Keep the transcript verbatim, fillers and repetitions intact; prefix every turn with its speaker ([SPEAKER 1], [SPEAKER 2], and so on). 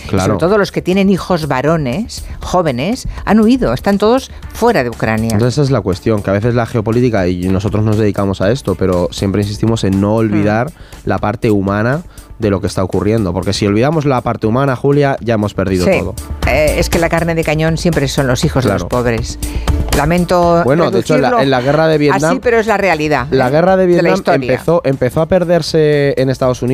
[SPEAKER 1] Claro.
[SPEAKER 2] Sobre todo los que tienen hijos varones, jóvenes, han huido, están todos fuera de Ucrania.
[SPEAKER 1] Entonces esa es la cuestión, que a veces la geopolítica, y nosotros nos dedicamos a esto, pero siempre insistimos en no olvidar mm. la parte humana de lo que está ocurriendo, porque si olvidamos la parte humana, Julia, ya hemos perdido
[SPEAKER 2] sí.
[SPEAKER 1] todo.
[SPEAKER 2] Eh, es que la carne de cañón siempre son los hijos
[SPEAKER 1] claro.
[SPEAKER 2] de los pobres. Lamento
[SPEAKER 1] Bueno, de hecho, en la, en la guerra de Vietnam...
[SPEAKER 2] Así, pero es la realidad.
[SPEAKER 1] La
[SPEAKER 2] ¿eh?
[SPEAKER 1] guerra de Vietnam
[SPEAKER 2] de
[SPEAKER 1] empezó, empezó a perderse en Estados Unidos